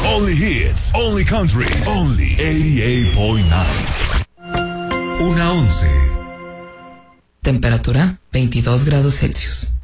Only hits, only country, only 88.9. 1:11. Temperatura 22 grados Celsius.